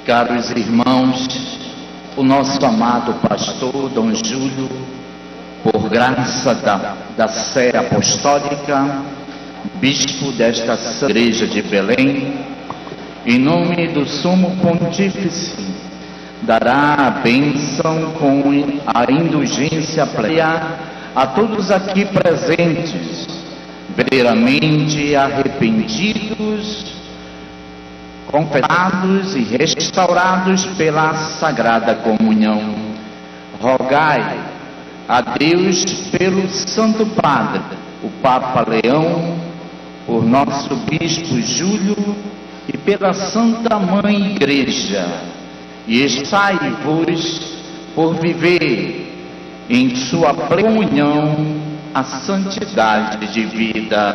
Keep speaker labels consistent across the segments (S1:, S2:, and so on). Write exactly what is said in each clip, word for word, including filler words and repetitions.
S1: Caros irmãos, o nosso amado pastor Dom Júlio, por graça da, da Sé Apostólica, bispo desta igreja de Belém, em nome do Sumo Pontífice, dará a bênção com a indulgência plenária a todos aqui presentes, verdadeiramente arrependidos, confessados e restaurados pela Sagrada Comunhão. Rogai a Deus pelo Santo Padre, o Papa Leão, por nosso Bispo Júlio e pela Santa Mãe Igreja, e estai-vos por viver em sua comunhão a santidade de vida.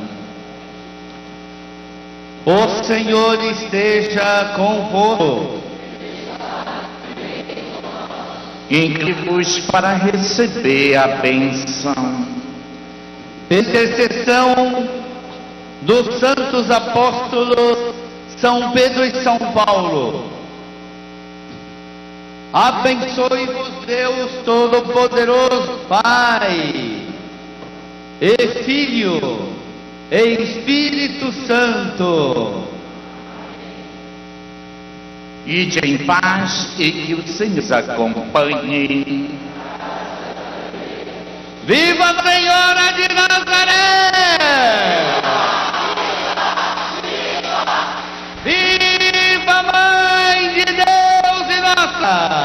S2: O Senhor esteja convosco.
S1: Incline-vos para receber a bênção.
S2: Intercessão dos santos apóstolos São Pedro e São Paulo. Abençoe-vos Deus Todo-Poderoso, Pai e Filho e Espírito Santo.
S1: Ide em paz e que o Senhor os acompanhe.
S2: Viva a Senhora de Nazaré! Viva a Mãe de Deus e nossa!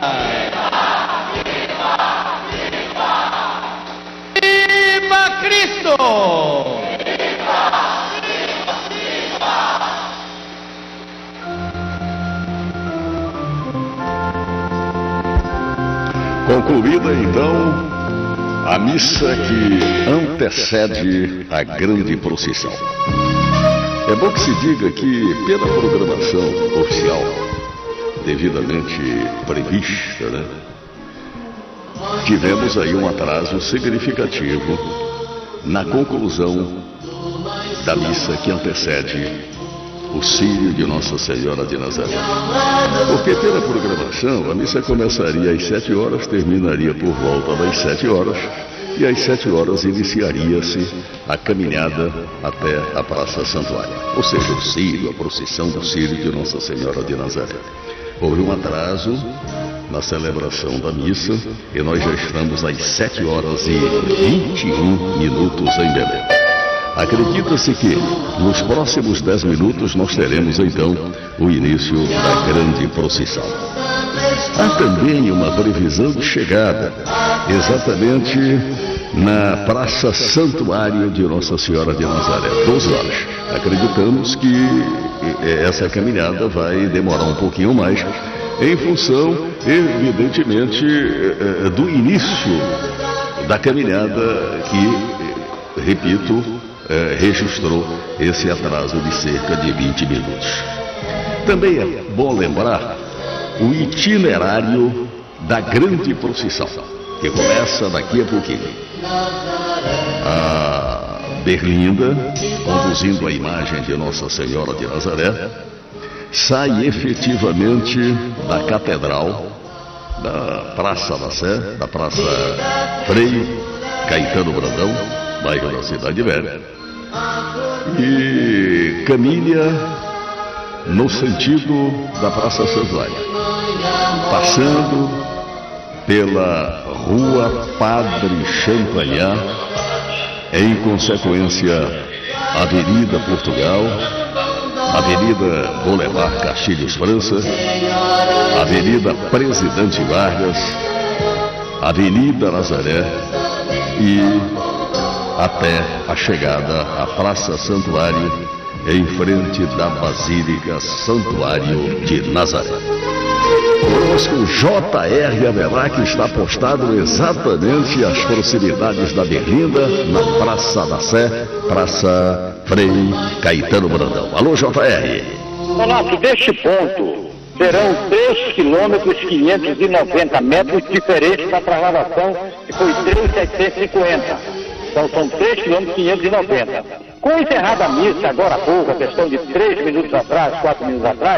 S2: Viva Cristo!
S3: Concluída então a missa que antecede a grande procissão. É bom que se diga que, pela programação oficial, devidamente prevista, né, tivemos aí um atraso significativo na conclusão da missa que antecede o Círio de Nossa Senhora de Nazaré. Porque pela programação, a missa começaria às sete horas, terminaria por volta das sete horas, e às sete horas iniciaria-se a caminhada até a Praça Santuária. Ou seja, o Círio, a procissão do Círio de Nossa Senhora de Nazaré. Houve um atraso na celebração da missa, e nós já estamos às sete horas e vinte e um minutos em Belém. Acredita-se que nos próximos dez minutos nós teremos então o início da grande procissão. Há também uma previsão de chegada, exatamente na Praça Santuário de Nossa Senhora de Nazaré, doze horas. Acreditamos que essa caminhada vai demorar um pouquinho mais, em função, evidentemente, do início da caminhada que, repito, É, registrou esse atraso de cerca de vinte minutos. Também é bom lembrar o itinerário da grande procissão, que começa daqui a pouquinho. A Berlinda, conduzindo a imagem de Nossa Senhora de Nazaré, sai efetivamente da Catedral, da Praça da Sé, da Praça Frei Caetano Brandão, bairro da Cidade Velha, e caminha no sentido da Praça Santuária, passando pela Rua Padre Champagnat, em consequência Avenida Portugal, Avenida Boulevard Castilhos França, Avenida Presidente Vargas, Avenida Nazaré e até a chegada à Praça Santuário, em frente da Basílica Santuário de Nazaré. Conosco o J R Avelá, que está postado exatamente às proximidades da Berlinda, na Praça da Sé, Praça Frei Caetano Brandão. Alô, J R.
S4: Renato, deste ponto serão três quilômetros quinhentos e noventa metros diferentes da trasladação, que foi três mil setecentos e cinquenta. Então são três quilômetros quinhentos e noventa. Com encerrada a missa, agora há pouco, a questão de três minutos atrás, quatro minutos atrás,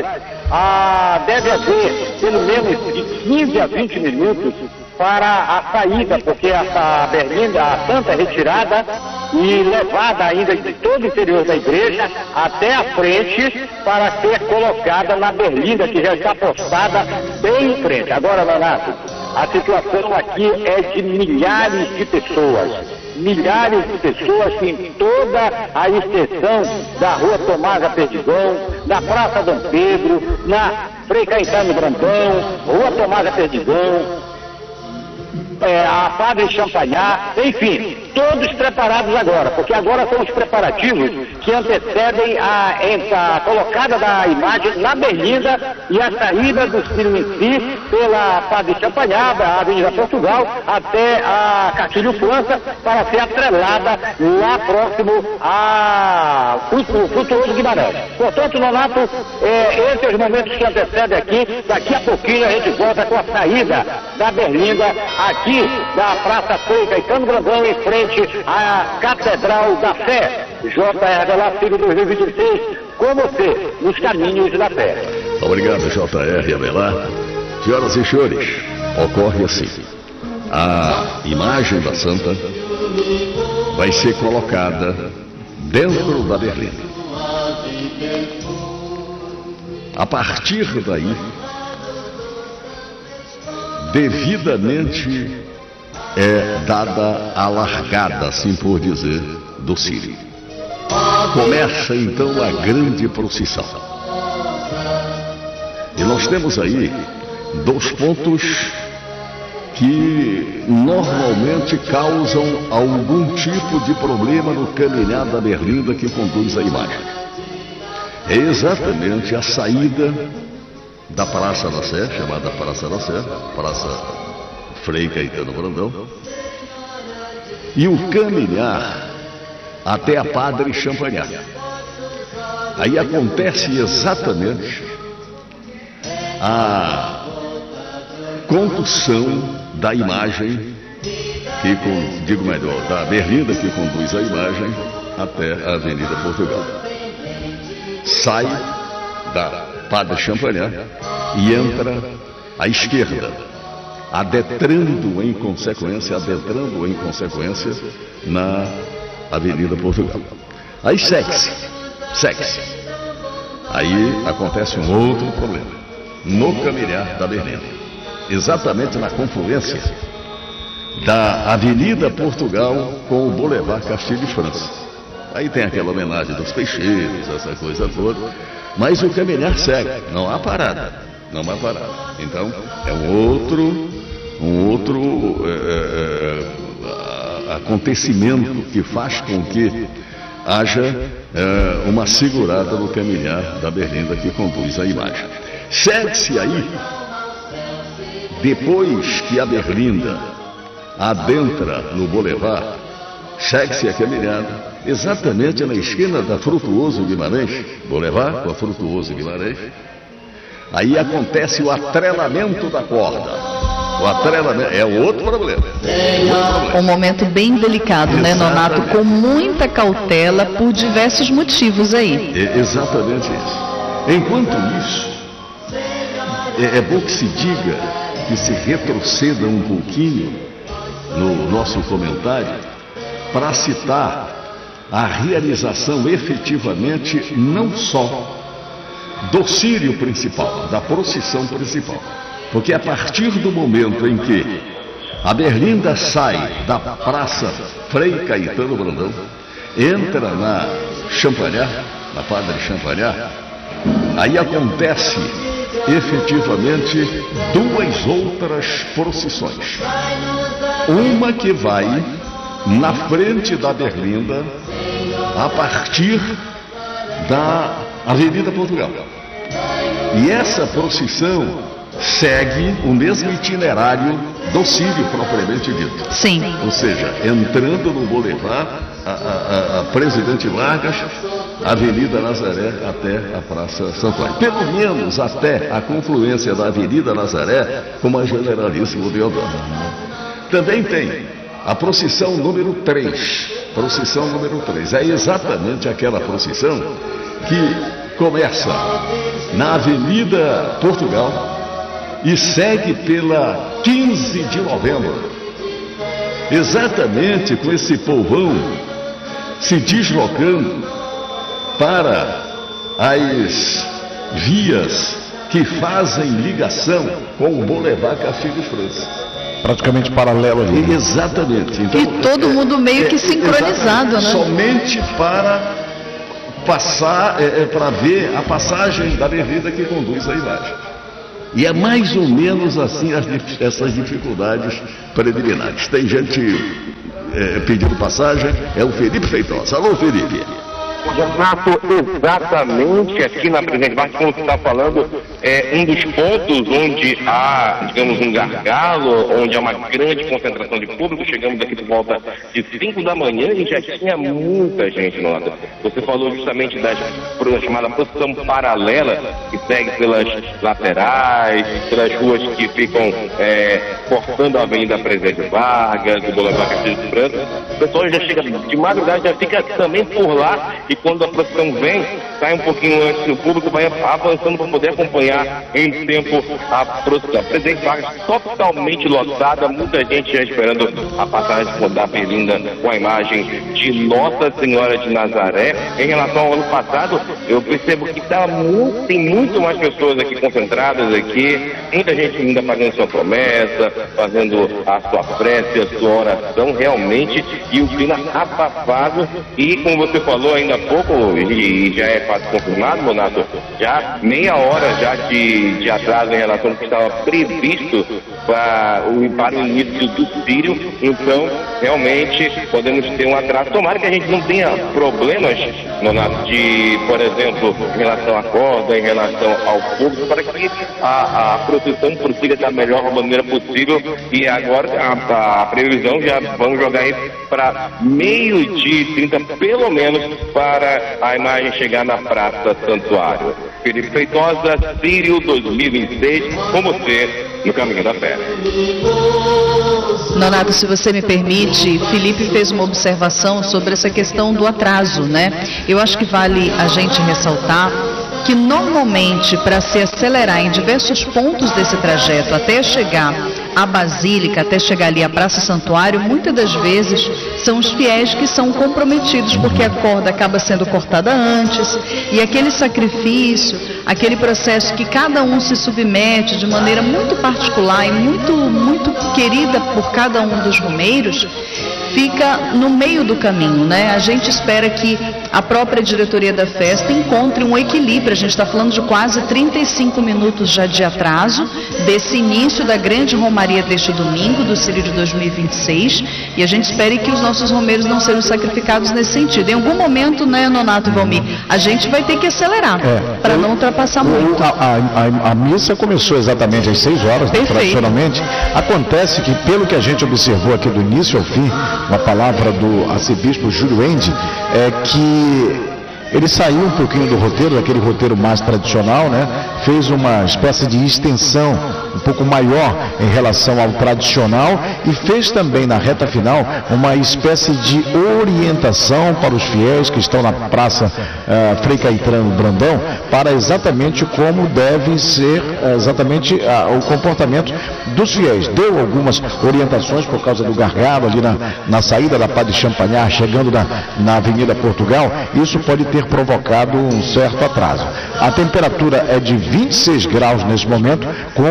S4: ah, deve haver pelo menos de quinze a vinte minutos para a saída, porque essa berlinda, a santa é retirada e levada ainda de todo o interior da igreja até a frente para ser colocada na berlinda que já está postada bem em frente. Agora, Nonato, a situação aqui é de milhares de pessoas. Milhares de pessoas em toda a extensão da rua Tomás da Perdigão, na Praça Dom Pedro, na Frei Caetano Brandão, rua Tomás da Perdigão, é, a Padre Champagnat, enfim, todos preparados agora, porque agora são os preparativos que antecedem a, a colocada da imagem na berlinda e a saída do Círio em si pela Padre Champagnat, da Avenida Portugal, até a Castilho França, para ser atrelada lá próximo a Frutuoso Guimarães. Portanto, Nonato, é, esses momentos que antecedem aqui, daqui a pouquinho a gente volta com a saída da berlinda aqui da Praça Frei Caetano Brandão, em frente à Catedral da Fé. J R Lá, Filho dois mil e vinte e seis, com você, nos caminhos da fé.
S3: Obrigado, J R Avelar. Senhoras e senhores, ocorre assim: a imagem da Santa vai ser colocada dentro da berlinda. A partir daí, devidamente é dada a largada, assim por dizer, do Círio. Começa então a grande procissão. E nós temos aí dois pontos que normalmente causam algum tipo de problema no caminhar da berlinda que conduz a imagem. É exatamente a saída da Praça da Sé, chamada Praça da Sé, Praça Frei Caetano Brandão, e o caminhar até a Padre Champagnat. Aí acontece exatamente a condução da imagem, que, digo melhor, da berlinda que conduz a imagem até a Avenida Portugal. Sai da Padre Champagnat e entra à esquerda, adentrando em consequência, adentrando em consequência na Avenida Portugal. Aí segue-se, segue-se. Aí acontece um outro problema, no caminhar da berlinda, exatamente na confluência da Avenida Portugal com o Boulevard Castilho de França. Aí tem aquela homenagem dos peixeiros, essa coisa toda, mas o caminhar segue, não há parada, não há parada. Então é um outro, um outro é, é, acontecimento que faz com que haja é, uma segurada no caminhar da berlinda que conduz a imagem. Segue-se aí, depois que a berlinda adentra no Boulevard, segue-se a caminhada exatamente na esquina da Frutuoso Guimarães, Boulevard com a Frutuoso Guimarães. Aí acontece o atrelamento da corda. O atrelamento é outro problema.
S5: Um momento bem delicado, né, Nonato? Com muita cautela por diversos motivos aí.
S3: É exatamente isso. Enquanto isso, é, é bom que se diga, que se retroceda um pouquinho no nosso comentário para citar a realização efetivamente não só do círio principal, da procissão principal, porque a partir do momento em que a berlinda sai da Praça Frei Caetano Brandão, entra na Champagnat, na Padre Champagnat, aí acontece efetivamente duas outras procissões. Uma que vai na frente da berlinda a partir da Avenida Portugal. E essa procissão segue o mesmo itinerário do círio propriamente dito.
S5: Sim.
S3: Ou seja, entrando no Boulevard, a, a, a Presidente Vargas, Avenida Nazaré até a Praça Santuário. Pelo menos até a confluência da Avenida Nazaré com a Generalíssimo Deodoro. Também tem a procissão número três. Procissão número três. É exatamente aquela procissão que começa na Avenida Portugal e segue pela quinze de novembro. Exatamente com esse povão se deslocando para as vias que fazem ligação com o Boulevard Castilho França.
S6: Praticamente paralelo ali.
S3: Exatamente. Então,
S5: e todo
S3: é,
S5: mundo meio que
S3: é,
S5: sincronizado, né?
S3: Somente para passar, é, é, para ver a passagem da avenida que conduz à imagem. E é mais ou menos assim as, essas dificuldades preliminares. Tem gente é, pedindo passagem, é o Felipe Feitosa. Alô, Felipe.
S7: Renato, exatamente aqui na Presidente Vargas, como você está falando, é um dos pontos onde há, digamos, um gargalo, onde há uma grande concentração de público. Chegamos aqui por volta de cinco da manhã e já tinha muita gente, nota. Você falou justamente da chamada procissão paralela, que segue pelas laterais, pelas ruas que ficam é, cortando a Avenida Presidente Vargas, o Boulevard Castilho França. O pessoal já chega de madrugada, já fica também por lá. E quando a procissão vem, sai um pouquinho antes do público, vai avançando para poder acompanhar em tempo a procissão. Presidente Vargas totalmente lotada, muita gente já esperando a passagem da Berlinda com a imagem de Nossa Senhora de Nazaré. Em relação ao ano passado, eu percebo que tá muito, tem muito mais pessoas aqui concentradas aqui, muita gente ainda fazendo sua promessa, fazendo a sua prece, a sua oração, realmente, e o clima abafado. E como você falou ainda há pouco, e já é quase confirmado, Donato, já meia hora já de, de atraso em relação ao que estava previsto para o, para o início do Sírio. Então, realmente, podemos ter um atraso. Tomara que a gente não tenha problemas, Donato, de, por exemplo, em relação à corda, em relação ao público, para que a, a procissão prossiga da melhor maneira possível. E agora, a, a previsão, já vamos jogar aí para meio-dia e trinta, pelo menos, para a imagem chegar na Praça Santuário. Felipe Feitosa, Sírio dois mil e vinte e seis, com você no Caminho da Fé.
S5: Nonato, se você me permite, Felipe fez uma observação sobre essa questão do atraso, né? Eu acho que vale a gente ressaltar que normalmente, para se acelerar em diversos pontos desse trajeto até chegar à Basílica, até chegar ali à Praça Santuário, muitas das vezes são os fiéis que são comprometidos, porque a corda acaba sendo cortada antes, e aquele sacrifício, aquele processo que cada um se submete de maneira muito particular e muito, muito querida por cada um dos romeiros, fica no meio do caminho, né? A gente espera que a própria diretoria da festa encontre um equilíbrio. A gente está falando de quase trinta e cinco minutos já de atraso desse início da grande romaria deste domingo, do Sírio de dois mil e vinte e seis, e a gente espera que os nossos romeiros não sejam sacrificados nesse sentido. Em algum momento, né, Nonato e Valmir, a gente vai ter que acelerar é, para não ultrapassar muito.
S6: A, a, a, a missa começou exatamente às seis horas, né, tradicionalmente. Acontece que, pelo que a gente observou aqui do início ao fim, uma palavra do arcebispo Júlio Ende, é que ele saiu um pouquinho do roteiro, daquele roteiro mais tradicional, né? Fez uma espécie de extensão um pouco maior em relação ao tradicional e fez também na reta final uma espécie de orientação para os fiéis que estão na Praça uh, Frei Caetano Brandão, para exatamente como deve ser uh, exatamente uh, o comportamento dos fiéis. Deu algumas orientações por causa do gargalo ali na, na saída da Padre Champagnat, chegando na, na Avenida Portugal. Isso pode ter provocado um certo atraso. A temperatura é de vinte e seis graus nesse momento, com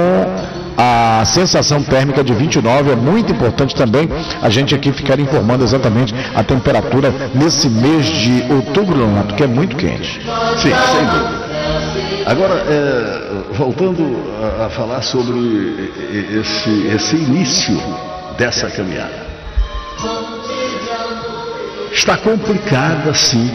S6: a sensação térmica de vinte e nove. É muito importante também a gente aqui ficar informando exatamente a temperatura nesse mês de outubro, Leonardo, que é muito quente.
S3: Sim, sem dúvida. Agora, é, voltando a, a falar sobre esse, esse início dessa caminhada. Está complicada, sim,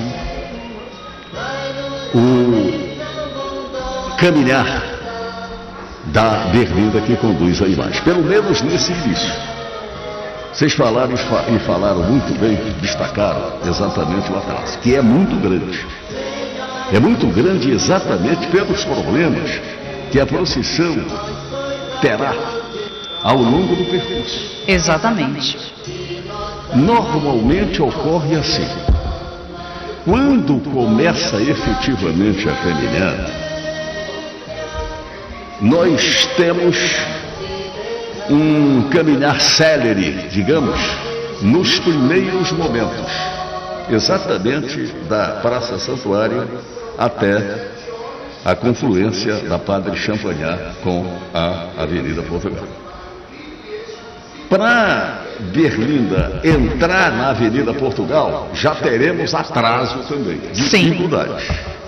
S3: o caminhar da berlinda que conduz a imagem, pelo menos nesse início. Vocês falaram e falaram muito bem, destacaram exatamente o atraso, que é muito grande. É muito grande exatamente pelos problemas que a procissão terá ao longo do percurso.
S5: Exatamente.
S3: Normalmente ocorre assim. Quando começa efetivamente a caminhada, nós temos um caminhar célere, digamos, nos primeiros momentos, exatamente da Praça Santuário até a confluência da Padre Champagnat com a Avenida Portugal. Para Berlinda entrar na Avenida Portugal, já teremos atraso também, dificuldades.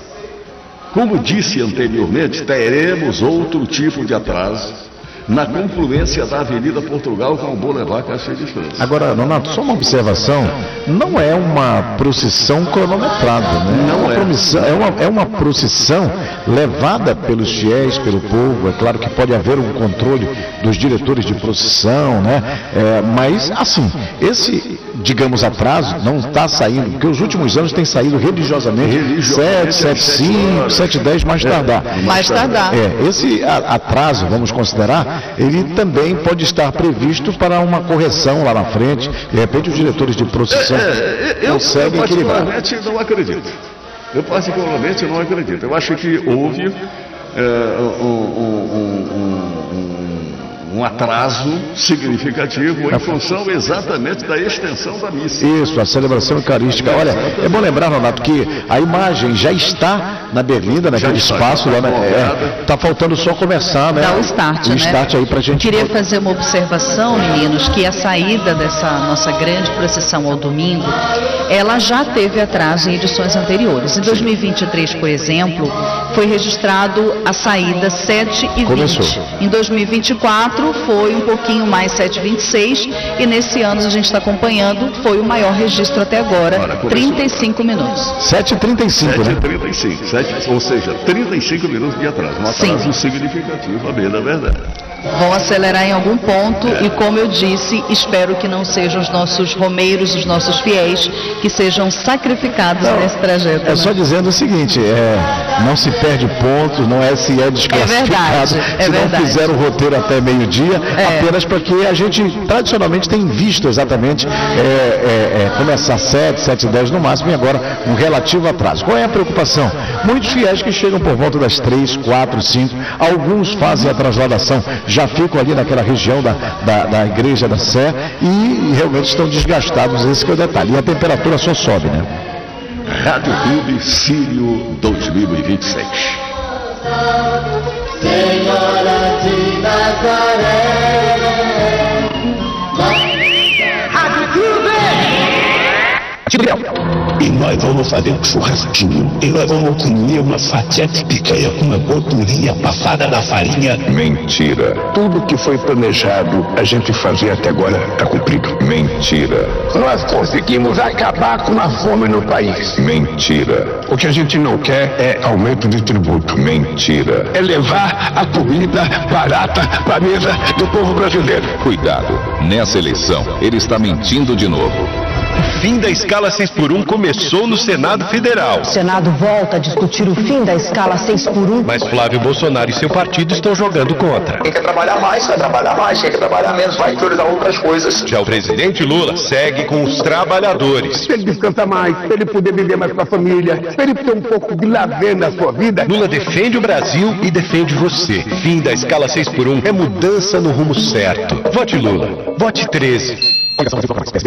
S3: Como disse anteriormente, teremos outro tipo de atraso na confluência da Avenida Portugal com o Boulevard Castilho de França.
S6: Agora, Nonato, só uma observação, não é uma procissão cronometrada, né?
S3: Não
S6: é. Uma
S3: é.
S6: Promissão, é, uma, é uma procissão levada pelos fiéis, pelo povo. É claro que pode haver um controle dos diretores de procissão, né? É, mas, assim, esse, digamos, atraso não está saindo, porque os últimos anos tem saído religiosamente,
S3: Religiosamente,
S6: sete, sete, cinco, sete, dez, mais tardar.
S5: Mais tardar.
S6: É, esse a- atraso, vamos considerar, ele também pode estar previsto para uma correção lá na frente. De repente, os diretores de procissão
S3: É, é, eu, eu
S6: conseguem equilibrar.
S3: particularmente não acredito. Eu particularmente não acredito. Eu acho que houve é, um, um, um, um, um atraso significativo em função exatamente da extensão da missa.
S6: Isso, a celebração eucarística. Olha, é bom lembrar, Renato, que a imagem já está na Berlinda, naquele
S3: está,
S6: espaço
S3: já
S6: lá.
S3: está
S6: Está é, tá faltando só começar, né?
S5: Dá o start,
S6: o
S5: né?
S6: start aí pra gente.
S5: Queria fazer uma observação, meninos, que a saída dessa nossa grande procissão ao domingo, ela já teve atraso em edições anteriores. Em dois mil e vinte e três, por exemplo, foi registrado a saída sete e vinte.
S6: Começou.
S5: Em dois mil e vinte e quatro foi um pouquinho mais sete e vinte e seis e nesse ano a gente está acompanhando, foi o maior registro até agora,
S3: Agora começou.
S5: trinta e cinco minutos.
S6: sete e trinta e cinco,
S3: sete e
S6: né?
S3: trinta e cinco, sete, ou seja, trinta e cinco minutos de atraso. Um
S5: Sim.
S3: atraso significativo, a bem da verdade.
S5: Vão acelerar em algum ponto e, como eu disse, espero que não sejam os nossos romeiros, os nossos fiéis, que sejam sacrificados
S6: Não,
S5: nesse trajeto.
S6: É
S5: né?
S6: só dizendo o seguinte, é, não se perde pontos, não é se é desclassificado,
S5: verdade, é
S6: se não
S5: verdade.
S6: fizer o roteiro até meio-dia,
S5: É.
S6: apenas porque a gente tradicionalmente tem visto exatamente é, é, é, começar sete, sete e dez no máximo e agora um relativo atraso. Qual é a preocupação? Muitos fiéis que chegam por volta das três, quatro, cinco, alguns fazem a transladação, já ficam ali naquela região da, da, da Igreja da Sé e realmente estão desgastados, esse que é o detalhe. E a temperatura só sobe, né?
S3: Rádio Clube Sírio dois mil e vinte e seis.
S8: Senhora de Nazaré. Rádio Clube.
S9: E nós vamos fazer um churrasquinho. E nós vamos comer uma fatia de picanha com uma gordurinha passada na farinha.
S10: Mentira.
S9: Tudo que foi planejado a gente fazer até agora está cumprido.
S10: Mentira.
S9: Nós conseguimos acabar com a fome no país.
S10: Mentira.
S9: O que a gente não quer é aumento de tributo.
S10: Mentira.
S9: É levar a comida barata para a mesa do povo brasileiro.
S10: Cuidado. Nessa eleição, ele está mentindo de novo.
S11: O fim da escala seis por um começou no Senado Federal.
S12: O Senado volta a discutir o fim da escala seis por um.
S11: Mas Flávio Bolsonaro e seu partido estão jogando contra.
S13: Quem quer trabalhar mais, vai trabalhar mais. Quem quer trabalhar menos, vai priorizar outras coisas.
S11: Já o presidente Lula segue com os trabalhadores.
S9: Para ele descansar mais, para ele poder viver mais com a família, para ele ter um pouco de lazer na sua vida.
S11: Lula defende o Brasil e defende você. Fim da escala seis por um é mudança no rumo certo. Vote Lula. Vote treze.